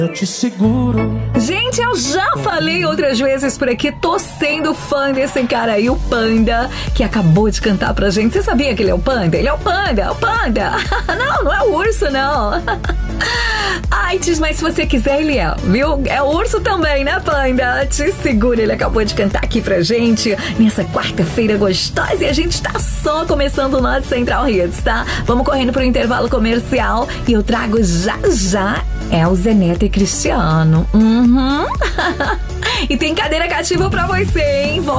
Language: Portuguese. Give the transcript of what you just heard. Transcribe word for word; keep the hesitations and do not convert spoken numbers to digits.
Eu te seguro. Gente, eu já falei outras vezes por aqui, tô sendo fã desse cara aí, o Panda, que acabou de cantar pra gente. Você sabia que ele é o Panda? Ele é o Panda, é o Panda. Não, não é o urso, não. Ai, diz, mas se você quiser, ele é, viu? É o urso também, né, Panda? Te segura, ele acabou de cantar aqui pra gente nessa quarta-feira gostosa e a gente tá só começando o nosso Central Hits, tá? Vamos correndo pro intervalo comercial e eu trago já já Elza Neto e Cristiano. Uhum. E tem cadeira cativa pra você, hein?